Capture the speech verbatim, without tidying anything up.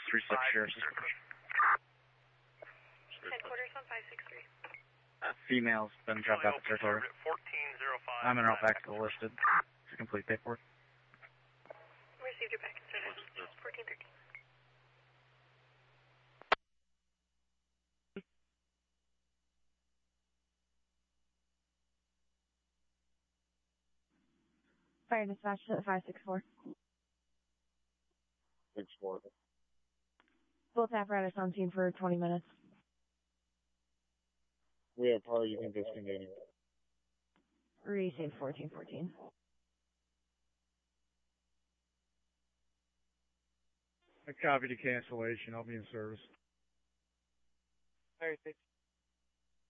three six Sheriff. Headquarters on five six three. Uh, female's been dropped out the territory. I'm en route back to the listed to complete paperwork. Received your packet, sir. fourteen thirteen. Fire dispatch at five six four. six four. Both apparatus on scene for twenty minutes. We have power, you can discontinue. Received fourteen fourteen. I copy the cancellation. I'll be in service. Very six.